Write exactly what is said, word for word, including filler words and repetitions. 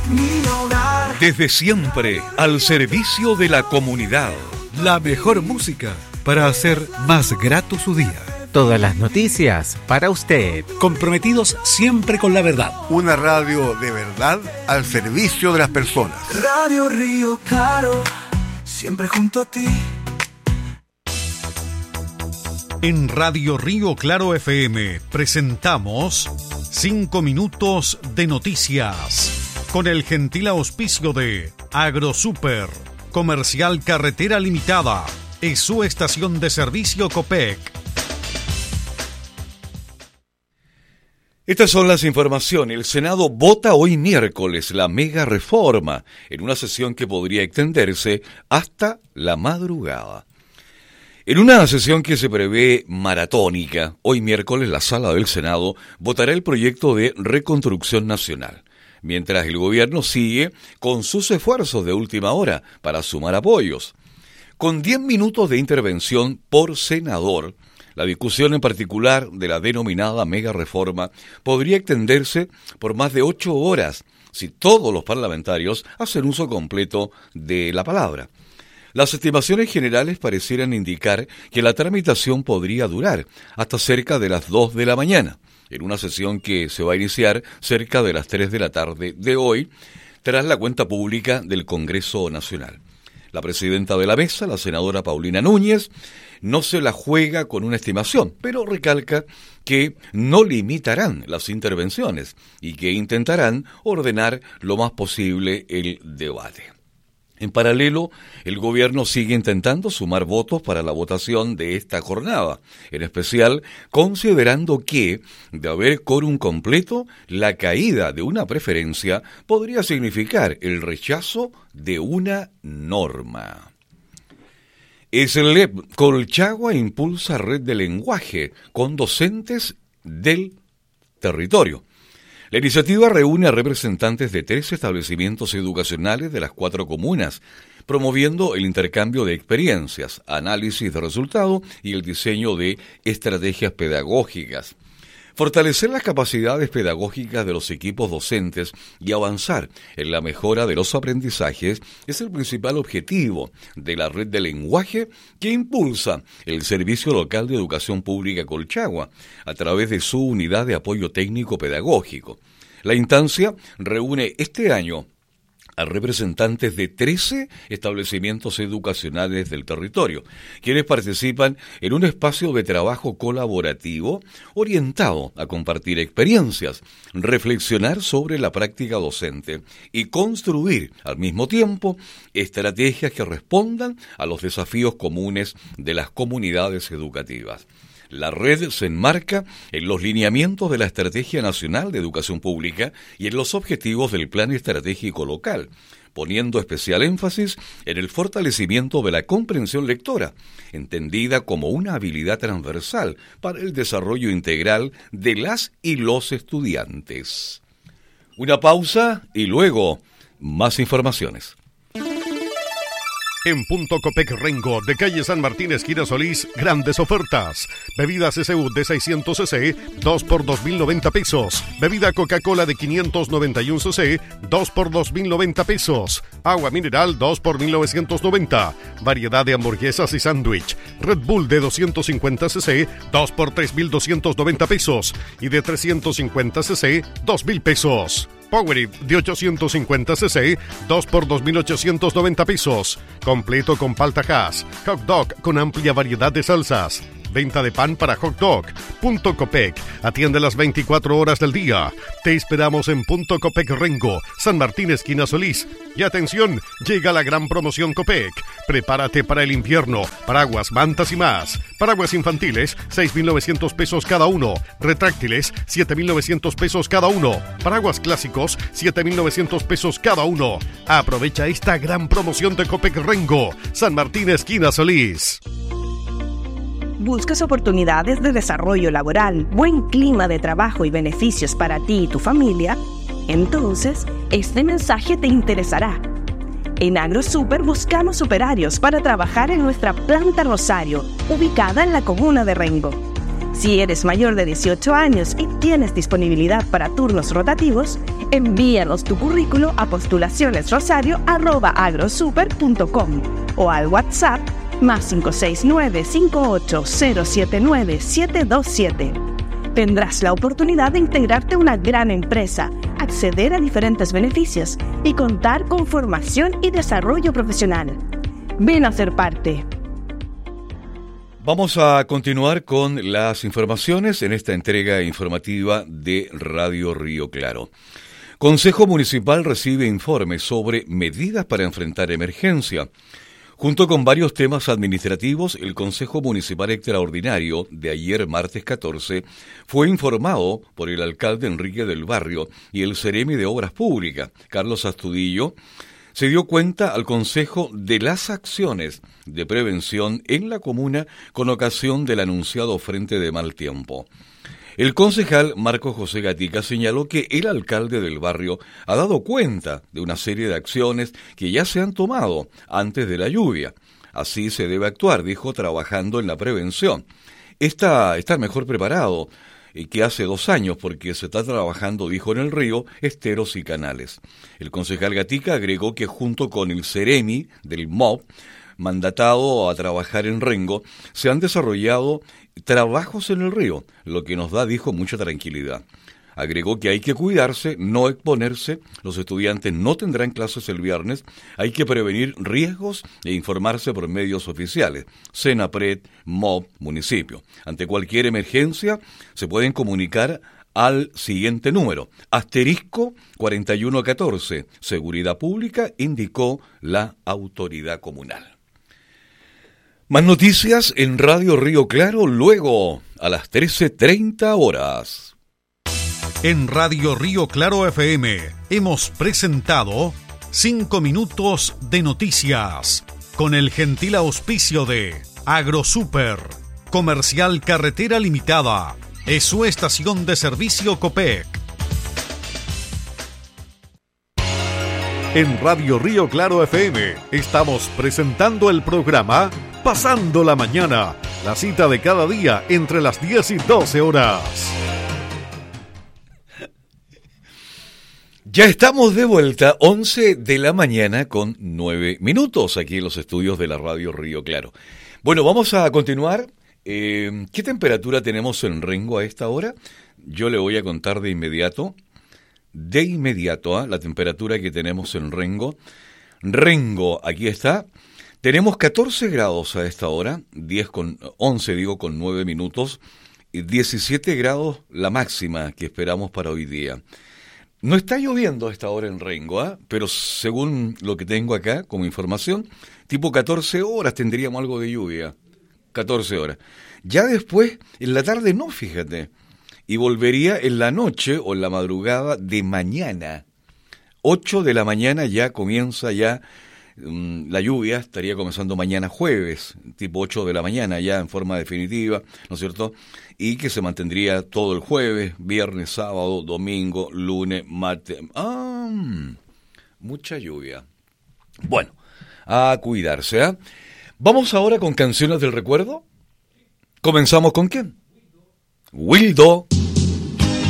mi hogar. Desde siempre, al servicio de la comunidad. La mejor música para hacer más grato su día. Todas las noticias para usted. Comprometidos siempre con la verdad. Una radio de verdad al servicio de las personas. Radio Río Claro, siempre junto a ti. En Radio Río Claro F M presentamos cinco minutos de noticias con el gentil auspicio de AgroSuper, Comercial Carretera Limitada y su estación de servicio Copec. Estas son las informaciones. El Senado vota hoy miércoles la mega reforma en una sesión que podría extenderse hasta la madrugada. En una sesión que se prevé maratónica, hoy miércoles la Sala del Senado votará el proyecto de reconstrucción nacional, mientras el gobierno sigue con sus esfuerzos de última hora para sumar apoyos. Con diez minutos de intervención por senador, la discusión en particular de la denominada mega reforma podría extenderse por más de ocho horas si todos los parlamentarios hacen uso completo de la palabra. Las estimaciones generales parecieran indicar que la tramitación podría durar hasta cerca de las dos de la mañana, en una sesión que se va a iniciar cerca de las tres de la tarde de hoy, tras la cuenta pública del Congreso Nacional. La presidenta de la mesa, la senadora Paulina Núñez, no se la juega con una estimación, pero recalca que no limitarán las intervenciones y que intentarán ordenar lo más posible el debate. En paralelo, el gobierno sigue intentando sumar votos para la votación de esta jornada, en especial considerando que, de haber quórum completo, la caída de una preferencia podría significar el rechazo de una norma. SLEP Colchagua impulsa red de lenguaje con docentes del territorio. La iniciativa reúne a representantes de tres establecimientos educacionales de las cuatro comunas, promoviendo el intercambio de experiencias, análisis de resultados y el diseño de estrategias pedagógicas. Fortalecer las capacidades pedagógicas de los equipos docentes y avanzar en la mejora de los aprendizajes es el principal objetivo de la red de lenguaje que impulsa el Servicio Local de Educación Pública Colchagua a través de su unidad de apoyo técnico pedagógico. La instancia reúne este año a representantes de trece establecimientos educacionales del territorio, quienes participan en un espacio de trabajo colaborativo orientado a compartir experiencias, reflexionar sobre la práctica docente y construir al mismo tiempo estrategias que respondan a los desafíos comunes de las comunidades educativas. La red se enmarca en los lineamientos de la Estrategia Nacional de Educación Pública y en los objetivos del Plan Estratégico Local, poniendo especial énfasis en el fortalecimiento de la comprensión lectora, entendida como una habilidad transversal para el desarrollo integral de las y los estudiantes. Una pausa y luego más informaciones. En Punto Copec Rengo, de calle San Martín, esquina Solís, grandes ofertas. Bebida C C U de seiscientos centilitros, dos por dos mil noventa pesos. Bebida Coca-Cola de quinientos noventa y uno centilitros, dos por dos mil noventa pesos. Agua mineral, dos por mil novecientos noventa. Variedad de hamburguesas y sándwich. Red Bull de doscientos cincuenta centilitros, dos por tres mil doscientos noventa pesos. Y de trescientos cincuenta centilitros, dos mil pesos. Powerade de ochocientos cincuenta centilitros, dos por dos mil ochocientos noventa pesos. Completo con palta Hass. Hot dog con amplia variedad de salsas. Venta de pan para hot dog. Punto Copec. Atiende las veinticuatro horas del día. Te esperamos en Punto Copec Rengo, San Martín, esquina Solís. Y atención, llega la gran promoción Copec. Prepárate para el invierno. Paraguas, mantas y más. Paraguas infantiles, seis mil novecientos pesos cada uno. Retráctiles, siete mil novecientos pesos cada uno. Paraguas clásicos, siete mil novecientos pesos cada uno. Aprovecha esta gran promoción de Copec Rengo, San Martín, esquina Solís. ¿Buscas oportunidades de desarrollo laboral, buen clima de trabajo y beneficios para ti y tu familia? Entonces, este mensaje te interesará. En AgroSuper buscamos operarios para trabajar en nuestra planta Rosario, ubicada en la comuna de Rengo. Si eres mayor de dieciocho años y tienes disponibilidad para turnos rotativos, envíanos tu currículo a postulacionesrosario arroba agrosuper punto com o al WhatsApp más cinco seis nueve, cinco ocho cero siete nueve, siete dos siete. Tendrás la oportunidad de integrarte a una gran empresa, acceder a diferentes beneficios y contar con formación y desarrollo profesional. Ven a ser parte. Vamos a continuar con las informaciones en esta entrega informativa de Radio Río Claro. Consejo Municipal recibe informes sobre medidas para enfrentar emergencia. Junto con varios temas administrativos, el Consejo Municipal Extraordinario de ayer, martes catorce, fue informado por el alcalde Enrique del Barrio y el Seremi de Obras Públicas, Carlos Astudillo. Se dio cuenta al Consejo de las acciones de prevención en la comuna con ocasión del anunciado frente de mal tiempo. El concejal Marco José Gatica señaló que el alcalde del barrio ha dado cuenta de una serie de acciones que ya se han tomado antes de la lluvia. Así se debe actuar, dijo, trabajando en la prevención. Está, está mejor preparado que hace dos años porque se está trabajando, dijo, en el río, esteros y canales. El concejal Gatica agregó que junto con el Seremi del M O B, mandatado a trabajar en Rengo, se han desarrollado trabajos en el río, lo que nos da, dijo, mucha tranquilidad. Agregó que hay que cuidarse, no exponerse, los estudiantes no tendrán clases el viernes, hay que prevenir riesgos e informarse por medios oficiales, Senapred, M O B, municipio. Ante cualquier emergencia se pueden comunicar al siguiente número, asterisco cuarenta y uno catorce, Seguridad Pública, indicó la autoridad comunal. Más noticias en Radio Río Claro luego a las trece treinta horas. En Radio Río Claro F M hemos presentado cinco minutos de noticias con el gentil auspicio de AgroSuper, Comercial Carretera Limitada, es su estación de servicio Copec. En Radio Río Claro F M estamos presentando el programa Pasando la Mañana, la cita de cada día entre las diez y doce horas. Ya estamos de vuelta, once de la mañana con nueve minutos aquí en los estudios de la Radio Río Claro. Bueno, vamos a continuar. Eh, ¿Qué temperatura tenemos en Rengo a esta hora? Yo le voy a contar de inmediato. De inmediato, ¿eh? La temperatura que tenemos en Rengo. Rengo, aquí está. Tenemos catorce grados a esta hora, diez con, once digo con nueve minutos, y diecisiete grados la máxima que esperamos para hoy día. No está lloviendo a esta hora en Rengo, ¿eh? Pero según lo que tengo acá como información, tipo catorce horas tendríamos algo de lluvia, catorce horas. Ya después, en la tarde no, fíjate, y volvería en la noche o en la madrugada de mañana. ocho de la mañana ya comienza ya um, la lluvia, estaría comenzando mañana jueves, tipo ocho de la mañana ya en forma definitiva, ¿no es cierto?, y que se mantendría todo el jueves, viernes, sábado, domingo, lunes, martes. ¡Ah! Mucha lluvia. Bueno, a cuidarse, ¿eh? Vamos ahora con canciones del recuerdo. ¿Comenzamos con quién? Wildo.